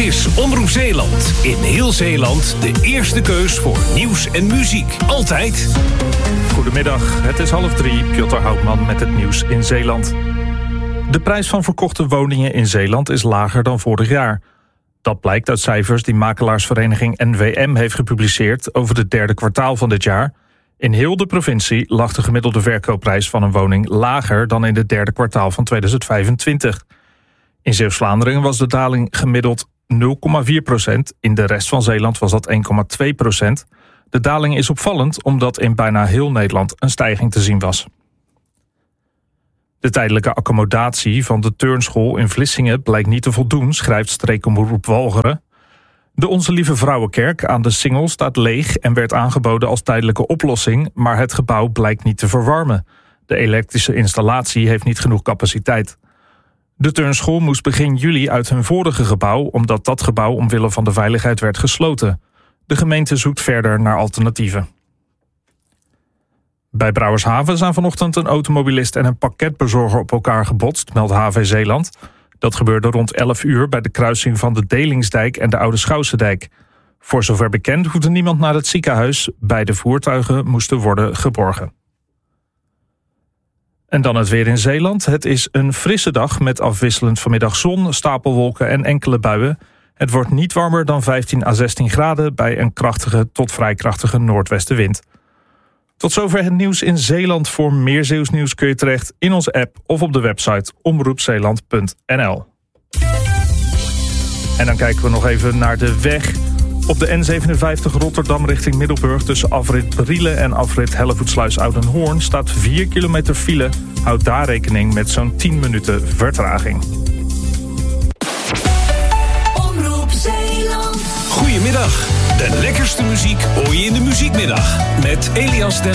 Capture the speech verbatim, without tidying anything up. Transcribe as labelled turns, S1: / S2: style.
S1: is Omroep Zeeland. In heel Zeeland de eerste keus voor nieuws en muziek. Altijd.
S2: Goedemiddag, het is half drie. Piotr Houtman met het nieuws in Zeeland. De prijs van verkochte woningen in Zeeland is lager dan vorig jaar. Dat blijkt uit cijfers die makelaarsvereniging N V M heeft gepubliceerd over het derde kwartaal van dit jaar. In heel de provincie lag de gemiddelde verkoopprijs van een woning lager dan in het derde kwartaal van tweeduizend vijfentwintig. In Zeeuws-Vlaanderen was de daling gemiddeld nul komma vier procent. In de rest van Zeeland was dat één komma twee procent. De daling is opvallend omdat in bijna heel Nederland een stijging te zien was. De tijdelijke accommodatie van de turnschool in Vlissingen blijkt niet te voldoen, schrijft streekomroep Walcheren. De Onze Lieve Vrouwenkerk aan de Singel staat leeg en werd aangeboden als tijdelijke oplossing, maar het gebouw blijkt niet te verwarmen. De elektrische installatie heeft niet genoeg capaciteit. De turnschool moest begin juli uit hun vorige gebouw, omdat dat gebouw omwille van de veiligheid werd gesloten. De gemeente zoekt verder naar alternatieven. Bij Brouwershaven zijn vanochtend een automobilist en een pakketbezorger op elkaar gebotst, meldt H V Zeeland. Dat gebeurde rond elf uur bij de kruising van de Delingsdijk en de Oude Schouwsedijk. Voor zover bekend hoefde niemand naar het ziekenhuis. Beide voertuigen moesten worden geborgen. En dan het weer in Zeeland. Het is een frisse dag met afwisselend vanmiddag zon, stapelwolken en enkele buien. Het wordt niet warmer dan vijftien à zestien graden bij een krachtige tot vrij krachtige noordwestenwind. Tot zover het nieuws in Zeeland. Voor meer Zeeuws nieuws kun je terecht in onze app of op de website omroepzeeland punt n l. En dan kijken we nog even naar de weg. Op de N zevenenvijftig Rotterdam richting Middelburg tussen afrit Brielen en afrit Hellevoetsluis Oudenhoorn staat vier kilometer file. Houd daar rekening met zo'n tien minuten vertraging.
S1: Omroep Zeeland. Goedemiddag. De lekkerste muziek hoor je in de muziekmiddag met Elias Den